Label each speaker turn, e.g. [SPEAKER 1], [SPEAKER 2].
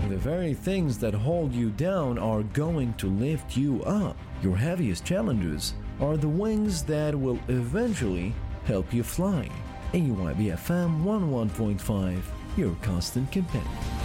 [SPEAKER 1] The very things that hold you down are going to lift you up. Your heaviest challenges are the wings that will eventually help you fly. AYB FM 11.5, your constant companion.